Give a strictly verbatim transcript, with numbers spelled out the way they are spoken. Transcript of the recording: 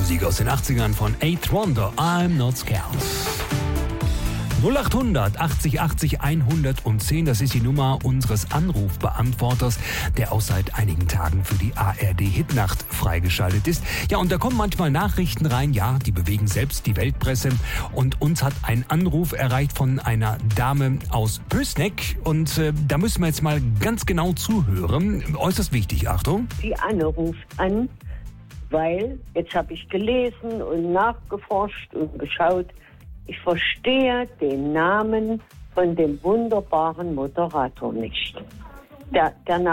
Musik aus den achtzigern von Eighth Wonder, I'm Not Scared. null achthundert achtzig achtzig hundertzehn, das ist die Nummer unseres Anrufbeantworters, der auch seit einigen Tagen für die A R D-Hitnacht freigeschaltet ist. Ja, und da kommen manchmal Nachrichten rein, ja, die bewegen selbst die Weltpresse. Und uns hat ein Anruf erreicht von einer Dame aus Pößneck. Und äh, da müssen wir jetzt mal ganz genau zuhören. Äußerst wichtig, Achtung. Die Anne ruft an, weil, jetzt habe ich gelesen und nachgeforscht und geschaut, ich verstehe den Namen von dem wunderbaren Moderator nicht. Der, der